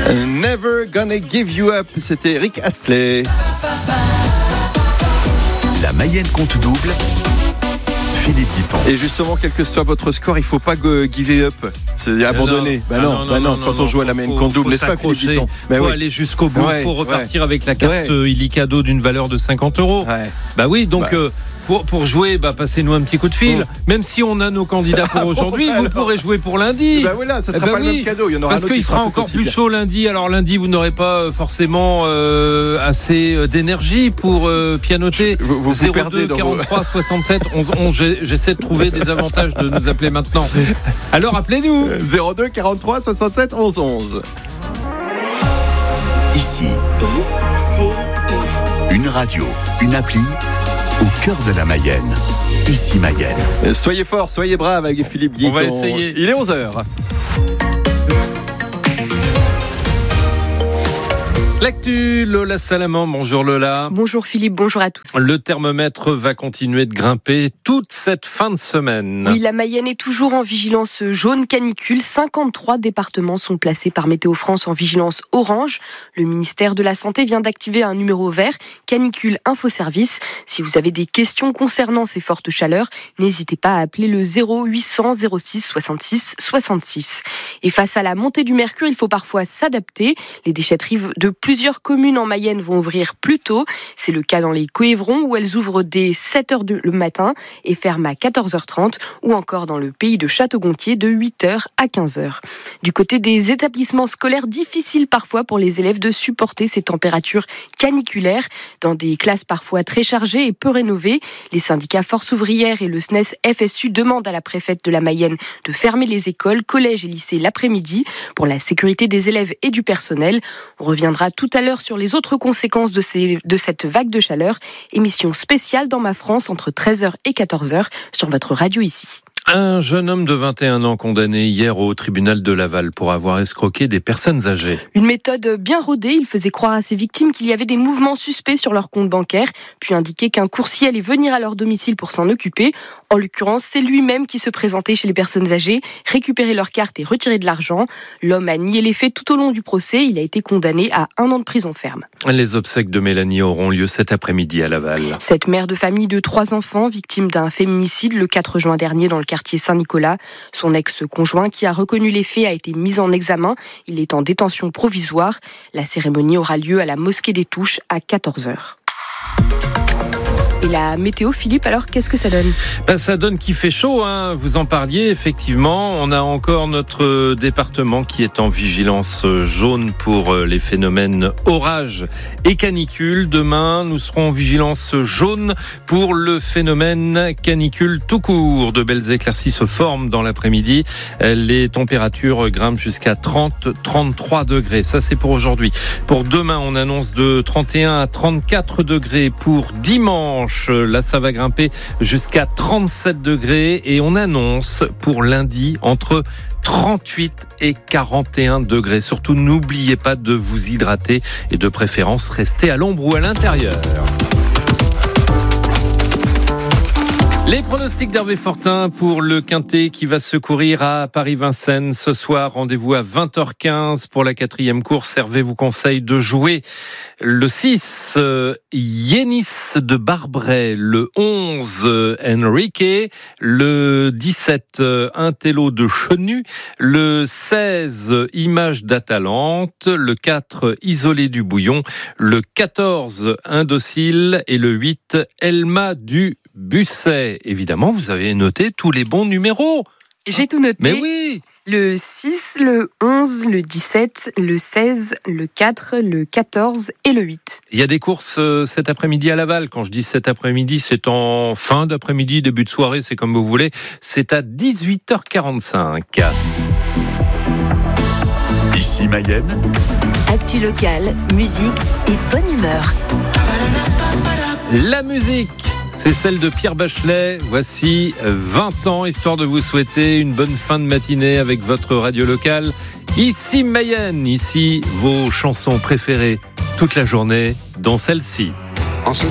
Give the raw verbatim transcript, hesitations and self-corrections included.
Never Gonna Give You Up, c'était Rick Astley. La Mayenne compte double. Philippe Guiton. Et justement, quel que soit votre score, il ne faut pas go- give up, c'est abandonner. Bah non, non, bah non, non, quand non, on joue faut, à la Mayenne faut, compte double, faut n'est-ce pas Philippe Guiton? Il faut oui. aller jusqu'au bout, il ouais, faut repartir ouais. avec la carte ouais. Illy cadeau d'une valeur de cinquante euros. Ouais. Bah oui, donc... Bah. Euh, Pour, pour jouer, bah, passez-nous un petit coup de fil. Mmh. Même si on a nos candidats pour aujourd'hui, bon, vous alors. pourrez jouer pour lundi. Bah voilà, ça sera eh bah pas oui. le même cadeau. Il y en aura Parce un autre qu'il qui fera sera encore plus bien. chaud lundi. Alors lundi, vous n'aurez pas forcément euh, assez d'énergie pour euh, pianoter. Vous, vous, vous zéro deux quarante-trois soixante-sept onze onze. J'essaie de trouver des avantages de nous appeler maintenant. Alors appelez-nous. zéro deux quarante-trois soixante-sept onze onze. Ici, I C I. une radio, une appli au cœur de la Mayenne. Ici Mayenne. Soyez forts, soyez braves avec Philippe Guiton. On va essayer. Il est onze heures. L'actu, Lola Salamand. Bonjour Lola. Bonjour Philippe, bonjour à tous. Le thermomètre va continuer de grimper toute cette fin de semaine. Oui, la Mayenne est toujours en vigilance jaune canicule. cinquante-trois départements sont placés par Météo France en vigilance orange. Le ministère de la Santé vient d'activer un numéro vert, canicule infoservice. Si vous avez des questions concernant ces fortes chaleurs, n'hésitez pas à appeler le zéro huit cents zéro six soixante-six soixante-six. Et face à la montée du mercure, il faut parfois s'adapter. Les déchetteries de plus Plusieurs communes en Mayenne vont ouvrir plus tôt. C'est le cas dans les Coëvrons où elles ouvrent dès sept heures le matin et ferment à quatorze heures trente, ou encore dans le pays de Château-Gontier de huit heures à quinze heures. Du côté des établissements scolaires, difficile parfois pour les élèves de supporter ces températures caniculaires. Dans des classes parfois très chargées et peu rénovées, les syndicats Force ouvrière et le S N E S F S U demandent à la préfète de la Mayenne de fermer les écoles, collèges et lycées l'après-midi pour la sécurité des élèves et du personnel. On reviendra tout à l'heure sur les autres conséquences de, ces, de cette vague de chaleur. Émission spéciale dans Ma France entre treize heures et quatorze heures sur votre radio ici. Un jeune homme de vingt et un ans condamné hier au tribunal de Laval pour avoir escroqué des personnes âgées. Une méthode bien rodée. Il faisait croire à ses victimes qu'il y avait des mouvements suspects sur leur compte bancaire, puis indiquer qu'un coursier allait venir à leur domicile pour s'en occuper. En l'occurrence, c'est lui-même qui se présentait chez les personnes âgées, récupérer leur carte et retirer de l'argent. L'homme a nié les faits tout au long du procès. Il a été condamné à un an de prison ferme. Les obsèques de Mélanie auront lieu cet après-midi à Laval. Cette mère de famille de trois enfants, victime d'un féminicide le quatre juin dernier dans le quartier Saint-Nicolas. Son ex-conjoint, qui a reconnu les faits, a été mis en examen. Il est en détention provisoire. La cérémonie aura lieu à la mosquée des Touches à quatorze heures. Et la météo, Philippe, alors qu'est-ce que ça donne ? Ben, ça donne qu'il fait chaud, hein. Vous en parliez, effectivement. On a encore notre département qui est en vigilance jaune pour les phénomènes orage et canicule. Demain, nous serons en vigilance jaune pour le phénomène canicule tout court. De belles éclaircies se forment dans l'après-midi. Les températures grimpent jusqu'à trente à trente-trois degrés. Ça, c'est pour aujourd'hui. Pour demain, on annonce de trente et un à trente-quatre degrés pour dimanche. Là, ça va grimper jusqu'à trente-sept degrés et on annonce pour lundi entre trente-huit et quarante et un degrés. Surtout, n'oubliez pas de vous hydrater et de préférence rester à l'ombre ou à l'intérieur. Les pronostics d'Hervé Fortin pour le Quintet qui va se courir à Paris-Vincennes ce soir. Rendez-vous à vingt heures quinze pour la quatrième course. Hervé vous conseille de jouer le six, euh, Yénis de Barbret, le onze, euh, Enrique, le dix-sept, euh, Intello de Chenu, le seize, euh, Image d'Atalante, le quatre, Isolé du Bouillon, le quatorze, Indocile et le huit, Elma du Busset. Évidemment, vous avez noté tous les bons numéros. J'ai tout noté. Mais oui. Le six, le onze, le dix-sept, le seize, le quatre, le quatorze et le huit. Il y a des courses euh, cet après-midi à Laval. Quand je dis cet après-midi, c'est en fin d'après-midi, début de soirée, c'est comme vous voulez. C'est à dix-huit heures quarante-cinq. Ici Mayenne. Actu locale, musique et bonne humeur. La musique, c'est celle de Pierre Bachelet. Voici vingt ans, histoire de vous souhaiter une bonne fin de matinée avec votre radio locale. Ici Mayenne, ici vos chansons préférées toute la journée, dont celle-ci. En ce